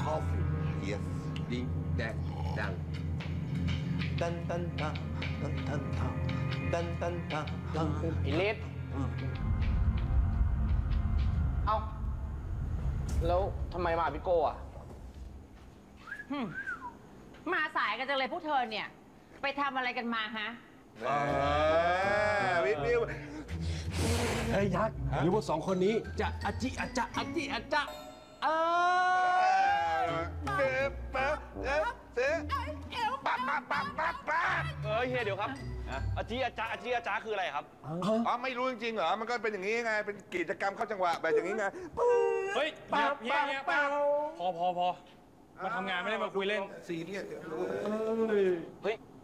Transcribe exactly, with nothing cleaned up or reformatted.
coffee yes ดิงแดงดังตันตันตันตันตันตันตันตันตันอิลิทเอ้าแล้วทำไมมาพี่โก้อะมาสายกันจังเลยพวกเธอเนี่ยไปทำอะไรกันมาฮะวิววิวเฮ้ยยักษ์หรือว่าสองคนนี้จะอจิอาจะอจิอาจะเออเป๊ะเป๊ะเอ๊ะเอ๊ะปั๊บปั๊บปั๊บปั๊บปั๊บเออเฮียเดี๋ยวครับอาจีอาจาอาจีอาจาคืออะไรครับอ๋อไม่รู้จริงๆเหรอมันก็เป็นอย่างนี้ไงเป็นกิจกรรมเข้าจังหวะแบบอย่างนี้ไงเฮ้ยเฮียเฮียเฮียพอพอพอมาทำงานไม่ได้มาคุยเล่นสีเนี่ยเฮ้ย